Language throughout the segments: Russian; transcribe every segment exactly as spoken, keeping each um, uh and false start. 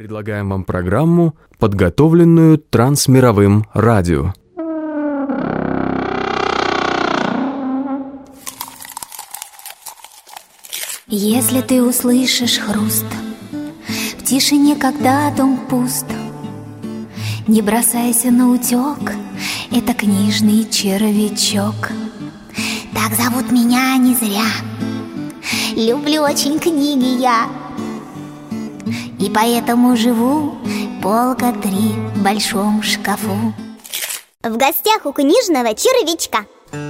Предлагаем вам программу, подготовленную Трансмировым радио. Если ты услышишь хруст в тишине, когда дом пуст, не бросайся на утек, это книжный червячок. Так зовут меня не зря, люблю очень книги я, и поэтому живу полка три в большом шкафу. В гостях у книжного червячка.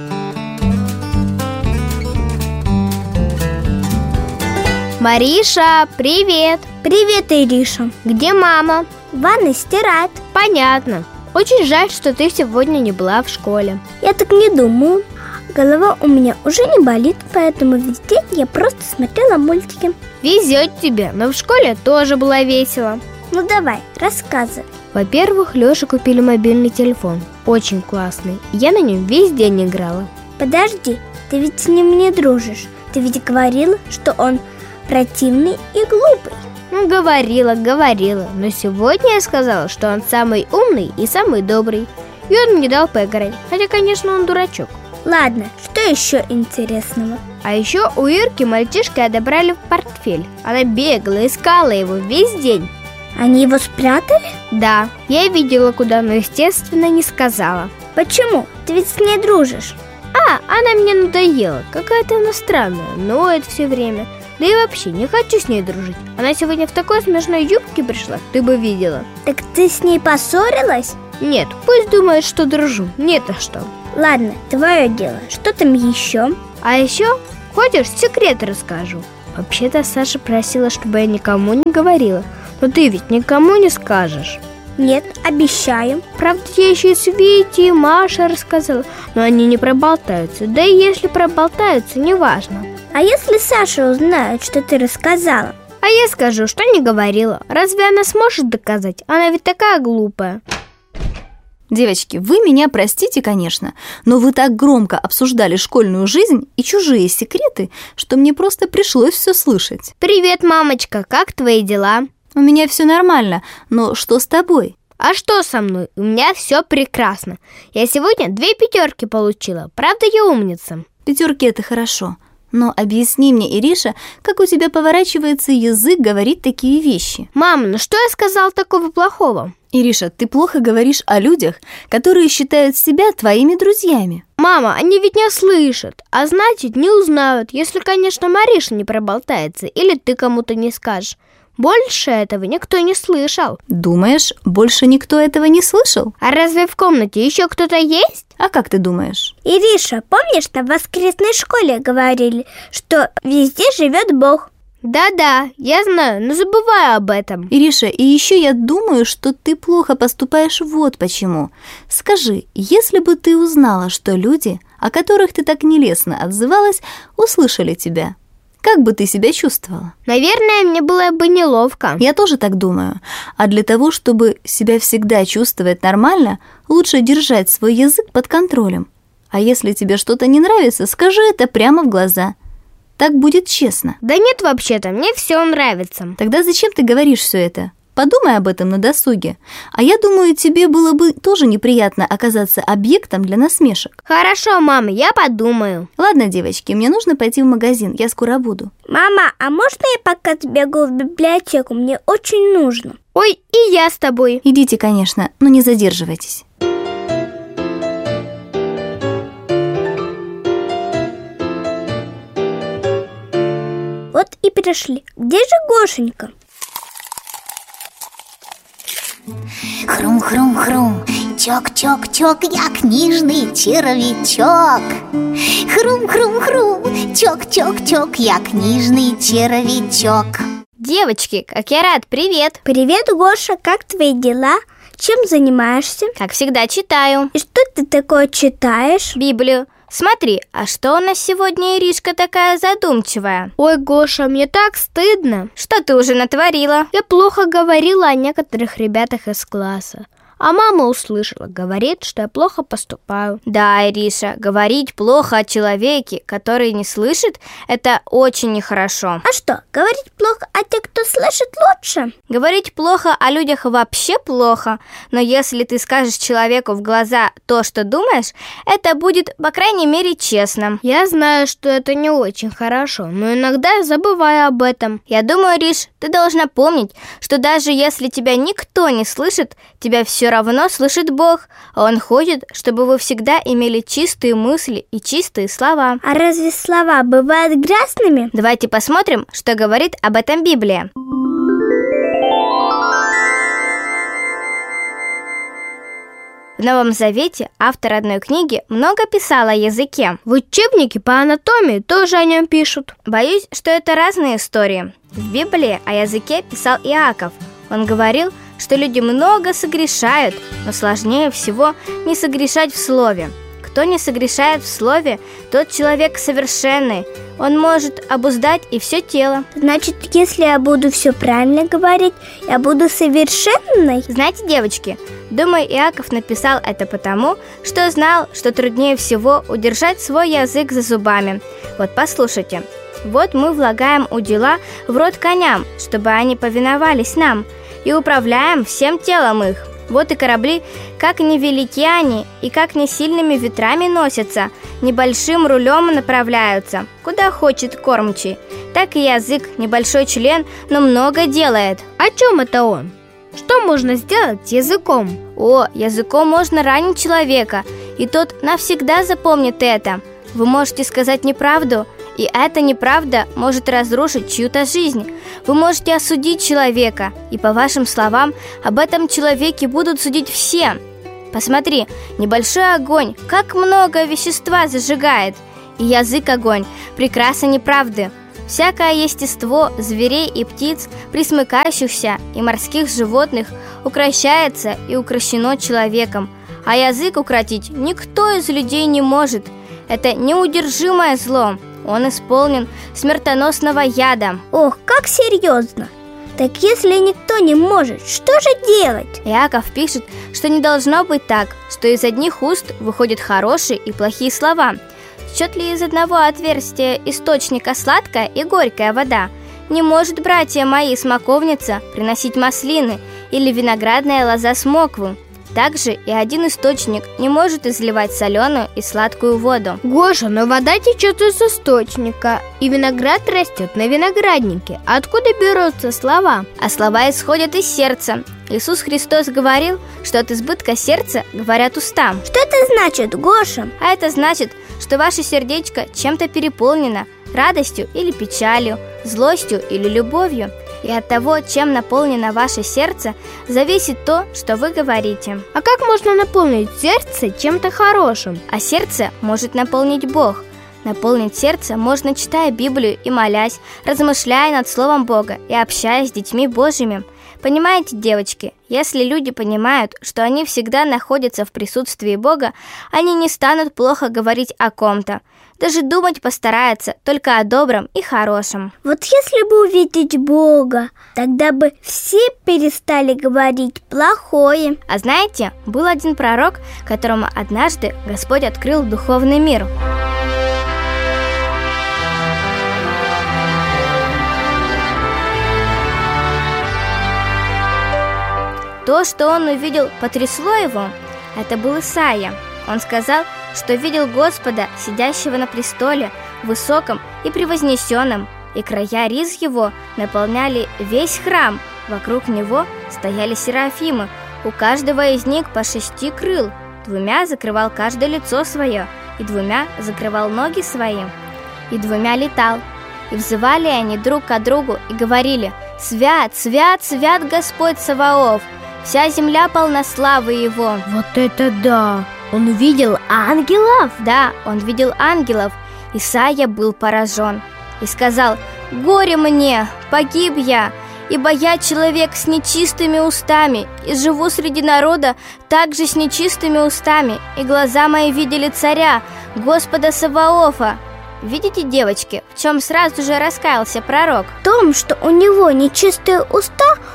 Мариша, привет! Привет, Ириша. Где мама? В ванной стирает. Понятно. Очень жаль, что ты сегодня не была в школе. Я так не думаю. Голова у меня уже не болит, поэтому весь день я просто смотрела мультики. Везет тебе, но в школе тоже было весело. Ну давай, рассказывай. Во-первых, Лёше купили мобильный телефон. Очень классный. Я на нем весь день играла. Подожди, ты ведь с ним не дружишь. Ты ведь говорила, что он противный и глупый. Ну, говорила, говорила. Но сегодня я сказала, что он самый умный и самый добрый. И он мне дал поиграть. Хотя, конечно, он дурачок. Ладно, что еще интересного? А еще у Ирки мальчишки отобрали в портфель. Она бегала, искала его весь день. Они его спрятали? Да, я видела куда, но, естественно, не сказала. Почему? Ты ведь с ней дружишь. А, она мне надоела. Какая-то она странная, ноет все время. Да и вообще не хочу с ней дружить. Она сегодня в такой смешной юбке пришла, ты бы видела. Так ты с ней поссорилась? Нет, пусть думает, что дружу. Мне-то что? Ладно, твое дело. Что там еще? А еще, хочешь, секрет расскажу? Вообще-то Саша просила, чтобы я никому не говорила. Но ты ведь никому не скажешь. Нет, обещаю. Правда, я еще и Свете, и Маше рассказала. Но они не проболтаются. Да и если проболтаются, неважно. А если Саша узнает, что ты рассказала? А я скажу, что не говорила. Разве она сможет доказать? Она ведь такая глупая. Девочки, вы меня простите, конечно, но вы так громко обсуждали школьную жизнь и чужие секреты, что мне просто пришлось все слышать. Привет, мамочка, как твои дела? У меня все нормально, но что с тобой? А что со мной? У меня все прекрасно. Я сегодня две пятерки получила. Правда, я умница? Пятерки — это хорошо. Но объясни мне, Ириша, как у тебя поворачивается язык говорить такие вещи? Мама, ну что я сказал такого плохого? Ириша, ты плохо говоришь о людях, которые считают себя твоими друзьями. Мама, они ведь не слышат, а значит не узнают, если, конечно, Мариша не проболтается или ты кому-то не скажешь. Больше этого никто не слышал. Думаешь, больше никто этого не слышал? А разве в комнате еще кто-то есть? А как ты думаешь? Ириша, помнишь, на воскресной школе говорили, что везде живет Бог? Да-да, я знаю, но забываю об этом. Ириша, и еще я думаю, что ты плохо поступаешь вот почему. Скажи, если бы ты узнала, что люди, о которых ты так нелестно отзывалась, услышали тебя, как бы ты себя чувствовала? Наверное, мне было бы неловко. Я тоже так думаю. А для того, чтобы себя всегда чувствовать нормально, лучше держать свой язык под контролем. А если тебе что-то не нравится, скажи это прямо в глаза. Так будет честно. Да нет, вообще-то, мне все нравится. Тогда зачем ты говоришь все это? Подумай об этом на досуге. А я думаю, тебе было бы тоже неприятно оказаться объектом для насмешек. Хорошо, мама, я подумаю. Ладно, девочки, мне нужно пойти в магазин, я скоро буду. Мама, а можно я пока сбегаю в библиотеку? Мне очень нужно. Ой, и я с тобой. Идите, конечно, но не задерживайтесь. Вот и пришли. Где же Гошенька? Хрум-хрум-хрум, чок-чок-чок, я книжный червячок. Хрум-хрум-хрум, чок-чок-чок, я книжный червячок. Девочки, как я рад, привет. Привет, Гоша, как твои дела? Чем занимаешься? Как всегда, читаю. И что ты такое читаешь? Библию. Смотри, а что у нас сегодня Иришка такая задумчивая? Ой, Гоша, мне так стыдно. Что ты уже натворила? Я плохо говорила о некоторых ребятах из класса. А мама услышала, говорит, что я плохо поступаю. Да, Ириша, говорить плохо о человеке, который не слышит, это очень нехорошо. А что, говорить плохо о тех, кто слышит, лучше? Говорить плохо о людях вообще плохо, но если ты скажешь человеку в глаза то, что думаешь, это будет, по крайней мере, честно. Я знаю, что это не очень хорошо, но иногда я забываю об этом. Я думаю, Риш, ты должна помнить, что даже если тебя никто не слышит, тебя все равно слышит Бог, а Он хочет, чтобы вы всегда имели чистые мысли и чистые слова. А разве слова бывают грязными? Давайте посмотрим, что говорит об этом Библия. В Новом Завете автор одной книги много писал о языке. В учебнике по анатомии тоже о нем пишут. Боюсь, что это разные истории. В Библии о языке писал Иаков. Он говорил, что люди много согрешают, но сложнее всего не согрешать в слове. Кто не согрешает в слове, тот человек совершенный. Он может обуздать и все тело. Значит, если я буду все правильно говорить, я буду совершенной? Знаете, девочки, думаю, Иаков написал это потому, что знал, что труднее всего удержать свой язык за зубами. Вот послушайте. Вот мы влагаем удила в рот коням, чтобы они повиновались нам, и управляем всем телом их. Вот и корабли, как невелики они, и как не сильными ветрами носятся, небольшим рулем направляются, куда хочет кормчий. Так и язык, небольшой член, но много делает. О чем это он? Что можно сделать языком? О, языком можно ранить человека, и тот навсегда запомнит это. Вы можете сказать неправду, и эта неправда может разрушить чью-то жизнь. Вы можете осудить человека, и по вашим словам об этом человеке будут судить все. Посмотри, небольшой огонь, как много вещества зажигает. И язык огонь, прекраса неправды. Всякое естество зверей и птиц, пресмыкающихся и морских животных, укрощается и укрощено человеком, а язык укротить никто из людей не может. Это неудержимое зло. Он исполнен смертоносного яда. Ох, как серьезно! Так если никто не может, что же делать? Иаков пишет, что не должно быть так, что из одних уст выходят хорошие и плохие слова. Течет ли из одного отверстия источника сладкая и горькая вода? Не может, братья мои, смоковница приносить маслины или виноградная лоза смокву. Также и один источник не может изливать соленую и сладкую воду. Гоша, но вода течет из источника, и виноград растет на винограднике. Откуда берутся слова? А слова исходят из сердца. Иисус Христос говорил, что от избытка сердца говорят уста. Что это значит, Гоша? А это значит, что ваше сердечко чем-то переполнено, радостью или печалью, злостью или любовью. И от того, чем наполнено ваше сердце, зависит то, что вы говорите. А как можно наполнить сердце чем-то хорошим? А сердце может наполнить Бог. Наполнить сердце можно, читая Библию и молясь, размышляя над Словом Бога и общаясь с детьми Божьими. Понимаете, девочки, если люди понимают, что они всегда находятся в присутствии Бога, они не станут плохо говорить о ком-то. Даже думать постараются только о добром и хорошем. Вот если бы увидеть Бога, тогда бы все перестали говорить плохое. А знаете, был один пророк, которому однажды Господь открыл духовный мир. То, что он увидел, потрясло его. Это был Исаия. Он сказал, что видел Господа, сидящего на престоле, высоком и превознесенном, и края риз его наполняли весь храм. Вокруг него стояли серафимы, у каждого из них по шести крыл. Двумя закрывал каждое лицо свое, и двумя закрывал ноги свои, и двумя летал. И взывали они друг к другу и говорили: «Свят, свят, свят Господь Саваоф! Вся земля полна славы Его». Вот это да! Он увидел ангелов? Да, он видел ангелов. Исаия был поражен и сказал: «Горе мне, погиб я, ибо я человек с нечистыми устами, и живу среди народа также с нечистыми устами, и глаза мои видели царя, Господа Саваофа». Видите, девочки, в чем сразу же раскаялся пророк? В том, что у него нечистые уста,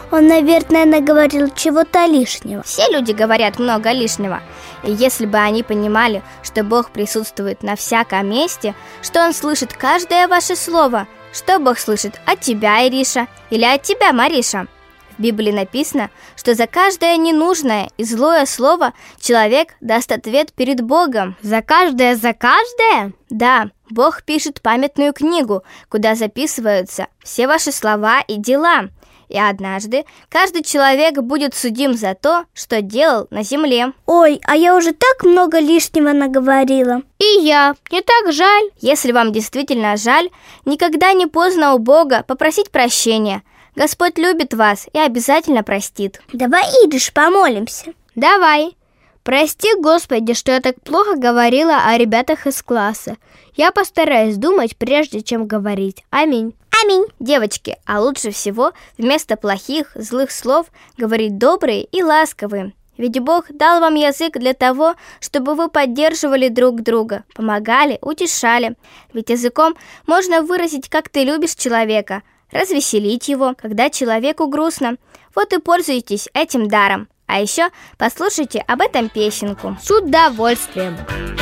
Он, наверное, наговорил чего-то лишнего. Все люди говорят много лишнего. И если бы они понимали, что Бог присутствует на всяком месте, что Он слышит каждое ваше слово, что Бог слышит от тебя, Ириша, или от тебя, Мариша. В Библии написано, что за каждое ненужное и злое слово человек даст ответ перед Богом. За каждое, за каждое? Да, Бог пишет памятную книгу, куда записываются все ваши слова и дела. И однажды каждый человек будет судим за то, что делал на земле. Ой, а я уже так много лишнего наговорила. И я, мне так жаль. Если вам действительно жаль, никогда не поздно у Бога попросить прощения. Господь любит вас и обязательно простит. Давай, Ириш, помолимся. Давай. Прости, Господи, что я так плохо говорила о ребятах из класса. Я постараюсь думать, прежде чем говорить. Аминь. Аминь. Девочки, а лучше всего вместо плохих, злых слов говорить добрые и ласковые. Ведь Бог дал вам язык для того, чтобы вы поддерживали друг друга, помогали, утешали. Ведь языком можно выразить, как ты любишь человека, развеселить его, когда человеку грустно. Вот и пользуйтесь этим даром. А еще послушайте об этом песенку. С удовольствием.